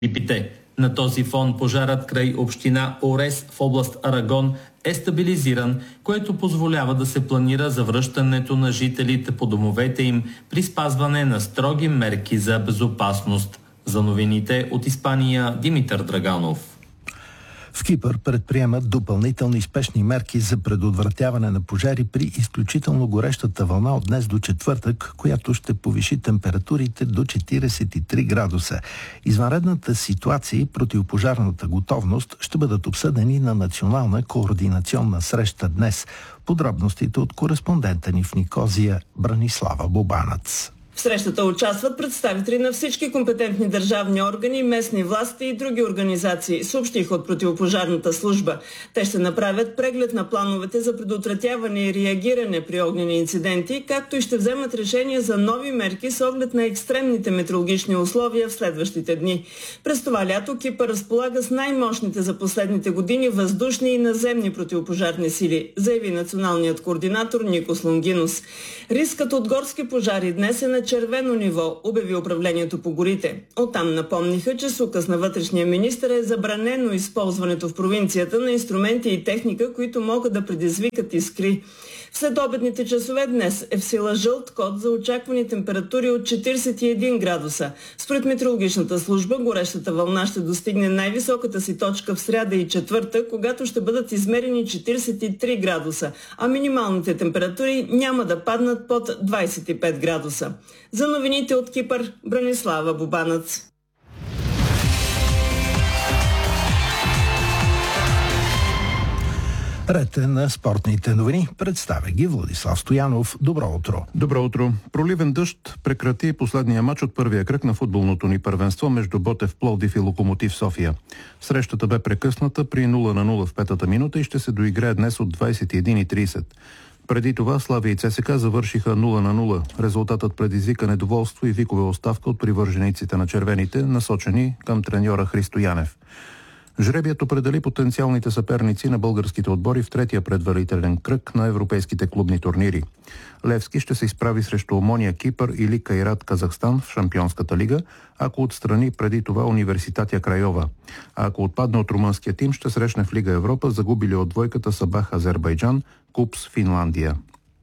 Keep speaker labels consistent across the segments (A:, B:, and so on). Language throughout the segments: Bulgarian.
A: Пипите. На този фон пожарът край община Орес в област Арагон е стабилизиран, което позволява да се планира завръщането на жителите по домовете им при спазване на строги мерки за безопасност. За новините от Испания, Димитър Драганов.
B: В Кипър предприемат допълнителни спешни мерки за предотвратяване на пожари при изключително горещата вълна от днес до четвъртък, която ще повиши температурите до 43 градуса. Извънредната ситуация и противопожарната готовност ще бъдат обсъдени на национална координационна среща днес. Подробностите от кореспондента ни в Никозия Бранислава Бобанац.
C: В срещата участват представители на всички компетентни държавни органи, местни власти и други организации, съобщиха от противопожарната служба. Те ще направят преглед на плановете за предотвратяване и реагиране при огнени инциденти, както и ще вземат решения за нови мерки с оглед на екстремните метеорологични условия в следващите дни. През това лято Кипър разполага с най-мощните за последните години въздушни и наземни противопожарни сили, заяви националният координатор Никос Лонгинос. Рискът от горски пожари днес е на червено ниво, обяви управлението по горите. Оттам напомниха, че с указ на вътрешния министър е забранено използването в провинцията на инструменти и техника, които могат да предизвикат искри. В следобедните часове днес е в сила жълт код за очаквани температури от 41 градуса. Според метеорологичната служба, горещата вълна ще достигне най-високата си точка в сряда и четвъртък, когато ще бъдат измерени 43 градуса, а минималните температури няма да паднат под 25 градуса. За новините от Кипър, Бранислава Бобанац.
B: Ред е на спортните новини. Представя ги Владислав Стоянов. Добро утро.
D: Добро утро. Проливен дъжд прекрати последния мач от първия кръг на футболното ни първенство между Ботев Пловдив и Локомотив София. Срещата бе прекъсната при 0-0 в петата минута и ще се доиграе днес от 21:30. Преди това Славия и ЦСКА завършиха 0-0. Резултатът предизвика недоволство и викове оставка от привържениците на червените, насочени към треньора Христо Янев. Жребият определи потенциалните съперници на българските отбори в третия предварителен кръг на европейските клубни турнири. Левски ще се изправи срещу Омония Кипър или Кайрат Казахстан в Шампионската лига, ако отстрани преди това Университатия Крайова. А ако отпадне от румънския тим, ще срещне в Лига Европа загубили от двойката Сабах Азербайджан, Купс Финландия.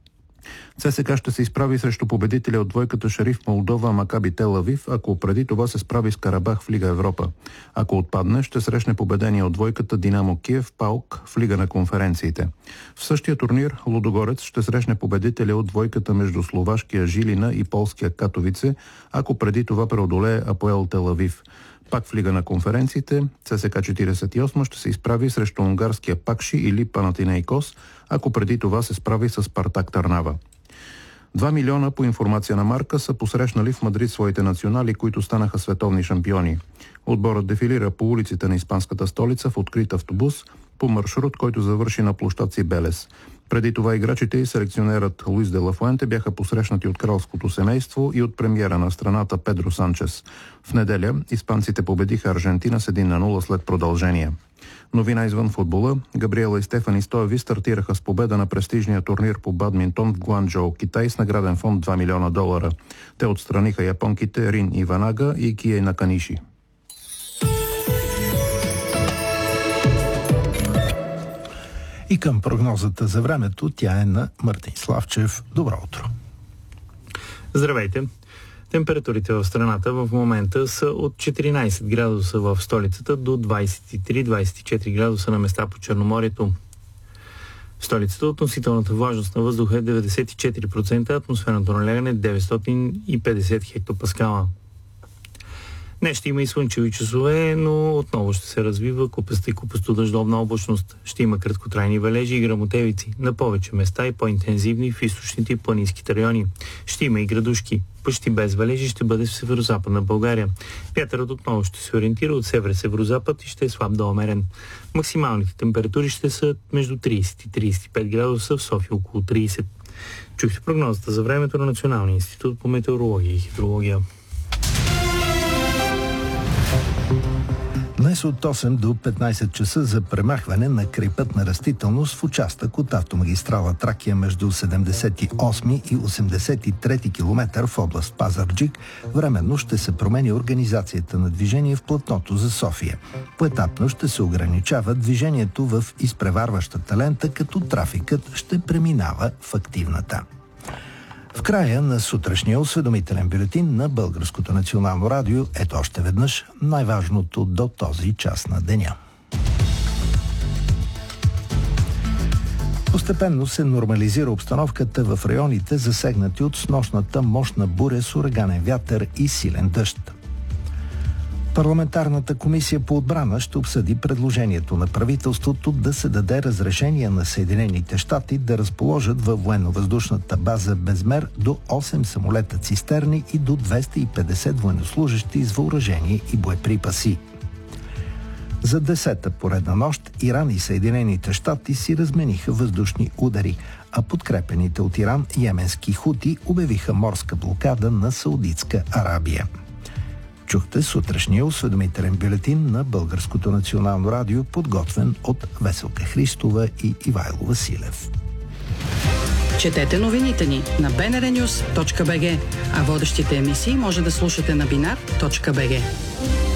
D: ЦСКА ще се изправи срещу победителя от двойката Шериф Молдова Макаби Тел Авив, ако преди това се справи с Карабах в Лига Европа. Ако отпадне, ще срещне победения от двойката Динамо Киев Паук в Лига на конференциите. В същия турнир Лудогорец ще срещне победителя от двойката между словашкия Жилина и полския Катовице, ако преди това преодолее Апоел Тел Авив. Пак в Лига на конференциите, ЦСКА 48 ще се изправи срещу унгарския Пакши или Панатинейкос, ако преди това се справи с Спартак Търнава. 2 милиона, по информация на Марка, са посрещнали в Мадрид своите национали, които станаха световни шампиони. Отборът дефилира по улиците на испанската столица в открит автобус по маршрут, който завърши на площад Сибелес. Преди това играчите и селекционерът Луис де ла Фуенте бяха посрещнати от кралското семейство и от премиера на страната Педро Санчес. В неделя испанците победиха Аржентина с 1-0 след продължение. Новина извън футбола. Габриела и Стефани Стоеви стартираха с победа на престижния турнир по бадминтон в Гуанчжоу, Китай, с награден фонд $2 милиона. Те отстраниха японките Рин Иванага и Кие Наканиши.
B: И към прогнозата за времето, тя е на Мартин Славчев. Добро утро.
E: Здравейте! Температурите в страната в момента са от 14 градуса в столицата до 23-24 градуса на места по Черноморието. В столицата относителната влажност на въздуха е 94%, атмосферното налягане 950 хектопаскала. Днес ще има и слънчеви часове, но отново ще се развива купаста и купасто-дъждовна облачност. Ще има краткотрайни валежи и гръмотевици на повече места и по-интензивни в източните и планинските райони. Ще има и градушки. Почти без валежи ще бъде в северо-западна България. Вятърът отново ще се ориентира от север-северозапад и ще е слаб до умерен. Максималните температури ще са между 30 и 35 градуса, в София около 30. Чухте прогнозата за времето на Националния институт по метеорология и хидрология.
B: Днес от 8 до 15 часа за премахване на крайпътна растителност в участък от автомагистрала Тракия между 78 и 83 км в област Пазарджик временно ще се промени организацията на движение в платното за София. Поетапно ще се ограничава движението в изпреварващата лента, като трафикът ще преминава в активната. В края на сутрешния осведомителен бюлетин на Българското национално радио ето още веднъж най-важното до този час на деня. Постепенно се нормализира обстановката в районите, засегнати от снощната мощна буря с ураганен вятър и силен дъжд. Парламентарната комисия по отбрана ще обсъди предложението на правителството да се даде разрешение на Съединените щати да разположат във военно-въздушната база Безмер до 8 самолета цистерни и до 250 военнослужещи с въоръжение и боеприпаси. За 10-та поредна нощ Иран и Съединените щати си размениха въздушни удари, а подкрепените от Иран йеменски хути обявиха морска блокада на Саудитска Арабия. Чухте сутрешния осведомителен бюлетин на Българското национално радио, подготвен от Веселка Христова и Ивайло Василев.
F: Четете новините ни на bnrnews.bg, а водещите емисии може да слушате на binar.bg.